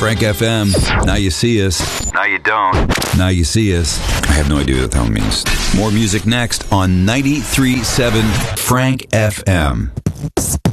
Frank FM. Now you see us. Now you don't. Now you see us. I have no idea what that means. More music next on 93.7 Frank FM.